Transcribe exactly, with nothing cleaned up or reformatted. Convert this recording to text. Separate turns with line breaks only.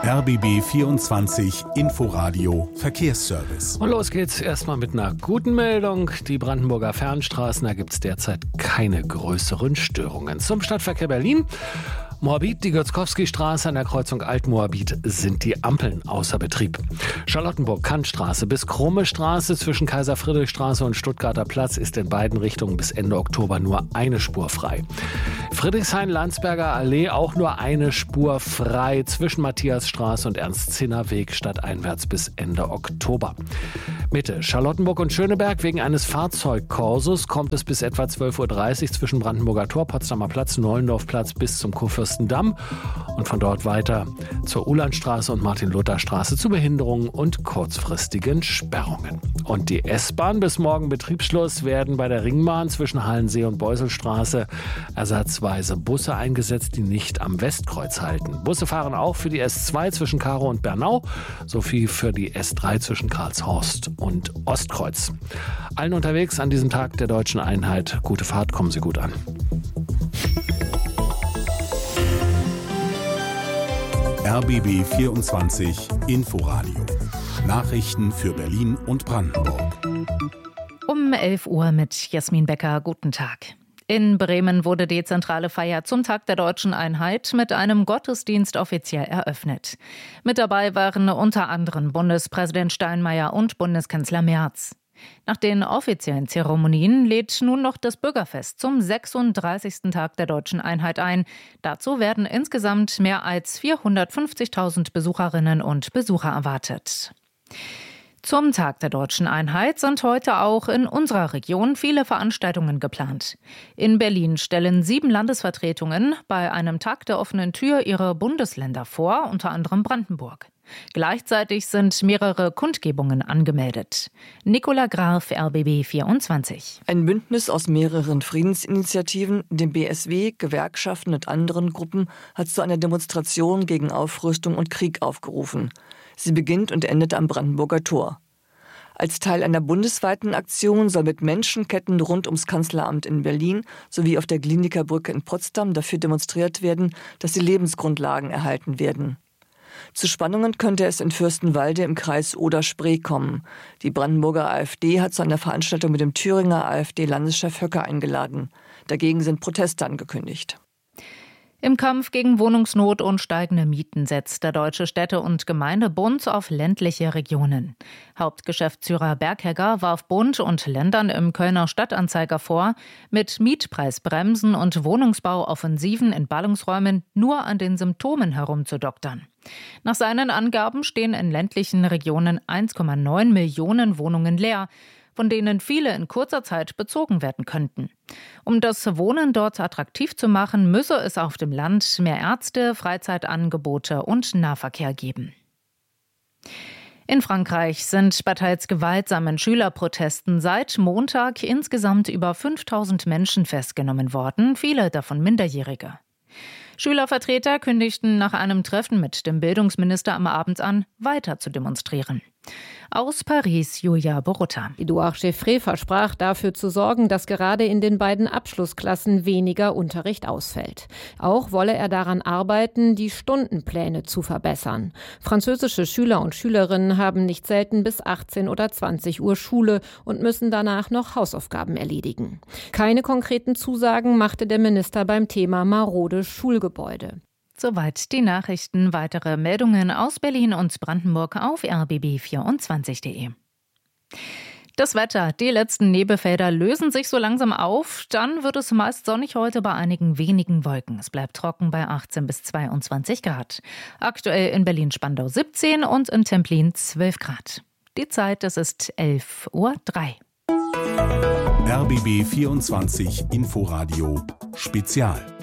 R B B vierundzwanzig Inforadio Verkehrsservice.
Und los geht's erstmal mit einer guten Meldung. Die Brandenburger Fernstraßen, da gibt es derzeit keine größeren Störungen. Zum Stadtverkehr Berlin. Moabit, die Götzkowski-Straße an der Kreuzung Alt-Moabit sind die Ampeln außer Betrieb. Charlottenburg-Kantstraße bis Krumme-Straße zwischen Kaiser-Friedrich-Straße und Stuttgarter Platz ist in beiden Richtungen bis Ende Oktober nur eine Spur frei. Friedrichshain-Landsberger Allee auch nur eine Spur frei zwischen Matthiasstraße und Ernst-Zinner-Weg stadteinwärts bis Ende Oktober. Mitte Charlottenburg und Schöneberg wegen eines Fahrzeugkorsos kommt es bis etwa zwölf Uhr dreißig zwischen Brandenburger Tor, Potsdamer Platz, Neulendorfplatz bis zum Kurfürstendamm und von dort weiter zur Ulandstraße und Martin-Luther-Straße zu Behinderungen und kurzfristigen Sperrungen. Und die S-Bahn bis morgen Betriebsschluss werden bei der Ringbahn zwischen Hallensee und Beuselstraße ersatzweise Busse eingesetzt, die nicht am Westkreuz halten. Busse fahren auch für die S zwei zwischen Karow und Bernau sowie für die S drei zwischen Karlshorst und Ostkreuz. Allen unterwegs an diesem Tag der Deutschen Einheit gute Fahrt, kommen Sie gut an.
R B B vierundzwanzig Inforadio. Nachrichten für Berlin und Brandenburg.
Um elf Uhr mit Jasmin Becker. Guten Tag. In Bremen wurde die zentrale Feier zum Tag der Deutschen Einheit mit einem Gottesdienst offiziell eröffnet. Mit dabei waren unter anderem Bundespräsident Steinmeier und Bundeskanzler Merz. Nach den offiziellen Zeremonien lädt nun noch das Bürgerfest zum sechsunddreißigsten Tag der Deutschen Einheit ein. Dazu werden insgesamt mehr als vierhundertfünfzigtausend Besucherinnen und Besucher erwartet. Zum Tag der Deutschen Einheit sind heute auch in unserer Region viele Veranstaltungen geplant. In Berlin stellen sieben Landesvertretungen bei einem Tag der offenen Tür ihre Bundesländer vor, unter anderem Brandenburg. Gleichzeitig sind mehrere Kundgebungen angemeldet. Nicola Graf, R B B vierundzwanzig.
Ein Bündnis aus mehreren Friedensinitiativen, dem B S W, Gewerkschaften und anderen Gruppen hat zu einer Demonstration gegen Aufrüstung und Krieg aufgerufen. Sie beginnt und endet am Brandenburger Tor. Als Teil einer bundesweiten Aktion soll mit Menschenketten rund ums Kanzleramt in Berlin sowie auf der Glienicke Brücke in Potsdam dafür demonstriert werden, dass die Lebensgrundlagen erhalten werden. Zu Spannungen könnte es in Fürstenwalde im Kreis Oder-Spree kommen. Die Brandenburger AfD hat zu einer Veranstaltung mit dem Thüringer AfD-Landeschef Höcke eingeladen. Dagegen sind Proteste angekündigt.
Im Kampf gegen Wohnungsnot und steigende Mieten setzt der Deutsche Städte- und Gemeindebund auf ländliche Regionen. Hauptgeschäftsführer Berghegger warf Bund und Ländern im Kölner Stadtanzeiger vor, mit Mietpreisbremsen und Wohnungsbauoffensiven in Ballungsräumen nur an den Symptomen herumzudoktern. Nach seinen Angaben stehen in ländlichen Regionen eins Komma neun Millionen Wohnungen leer, von denen viele in kurzer Zeit bezogen werden könnten. Um das Wohnen dort attraktiv zu machen, müsse es auf dem Land mehr Ärzte, Freizeitangebote und Nahverkehr geben. In Frankreich sind bei teils gewaltsamen Schülerprotesten seit Montag insgesamt über fünftausend Menschen festgenommen worden, viele davon Minderjährige. Schülervertreter kündigten nach einem Treffen mit dem Bildungsminister am Abend an, weiter zu demonstrieren. Aus Paris, Julia Borutta.
Edouard Geoffrey versprach, dafür zu sorgen, dass gerade in den beiden Abschlussklassen weniger Unterricht ausfällt. Auch wolle er daran arbeiten, die Stundenpläne zu verbessern. Französische Schüler und Schülerinnen haben nicht selten bis achtzehn oder zwanzig Uhr Schule und müssen danach noch Hausaufgaben erledigen. Keine konkreten Zusagen machte der Minister beim Thema marode Schulgebäude.
Soweit die Nachrichten. Weitere Meldungen aus Berlin und Brandenburg auf r b b vierundzwanzig punkt de. Das Wetter. Die letzten Nebelfelder lösen sich so langsam auf. Dann wird es meist sonnig heute bei einigen wenigen Wolken. Es bleibt trocken bei achtzehn bis zweiundzwanzig Grad. Aktuell in Berlin-Spandau siebzehn und in Templin zwölf Grad. Die Zeit, es ist elf Uhr drei.
R B B vierundzwanzig Inforadio Spezial.